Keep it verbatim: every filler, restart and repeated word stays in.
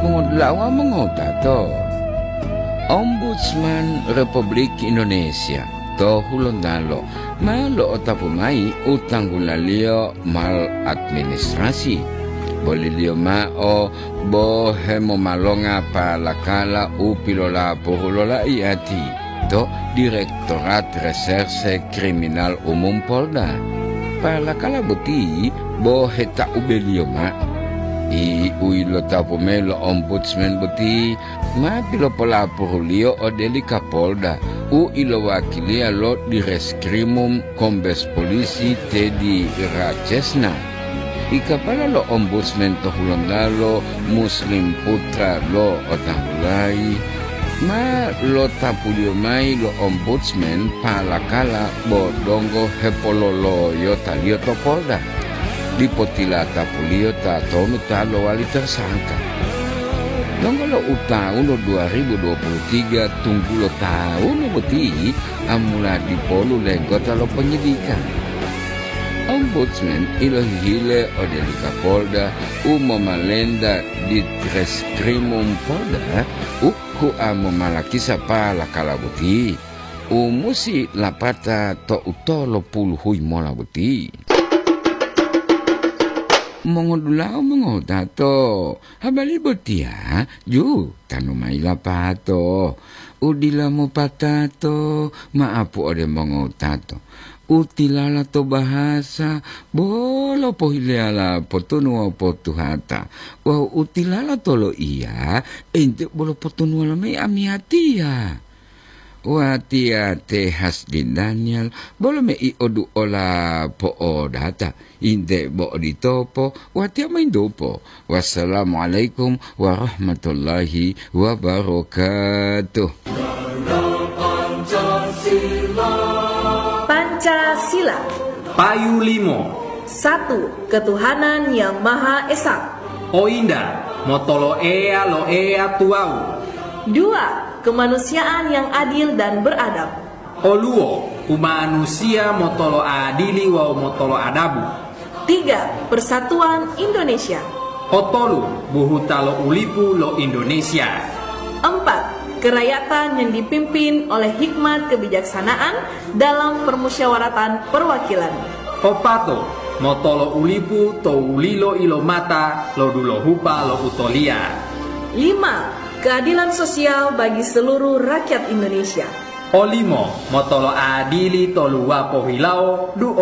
Mengudlawa mengotato Ombudsman Republik Indonesia to hulondalo malo otapumai utang gulalio mal administrasi bolilio mao bohe momalonga palakala upilola pohulola iati to Direktorat Reserse Kriminal Umum Polda palakala buti bohe ta ubelio ma i uilo tapumelo ombudsman buti ma pilo pola porulio o delika Polda u ilo wakilia lo di reskrimum kombes polisi Teddy Rachesna i kapala lo ombudsman to hulondalo Muslim Putra lo otambulai ma lo tapulio mai lo ombudsman palakala bodongo hepololo yo talio to Polda di potila tapulio ta tono talo wali tersangka. Nonggolo tahun dua ribu dua puluh tiga tunggu lo tahun beti amula di polu lenggota lo penyidikan. Ombudsman ilo hile odelika Polda umo malenda di Reskrimum Polda uku amo malakisa pala kalabuti umusi lapata to utolo puluh hui mola buti. Mongodulao mongotato habali botia ju tanumai lapato udila mo patato maapu ode mongotato utilala to bahasa bolo pohileala potunua potuhata wa utilala tolo iya ente bolo potunua me amiatia watia te Hasdin Daniel bolo me i odu ola po odata inde bo ditopo watia main dopo. Wassalamualaikum warahmatullahi wabarakatuh. Pancasila Payu Limo satu. Ketuhanan yang Maha Esa. Oinda motolo ea lo ea tuau. Dua. Kemanusiaan yang adil dan beradab. Oluo umanusia motolo adili wa motolo adabu. Tiga. Persatuan Indonesia. Otolu buhutalo ulipu lo Indonesia. Empat. Kerakyatan yang dipimpin oleh hikmat kebijaksanaan dalam permusyawaratan perwakilan. Opato motolo ulipu to ulilo ilo mata lo dulo hupa lo utolia. Lima. Keadilan sosial bagi seluruh rakyat Indonesia. Olimo motolo adili to luwa pohilao du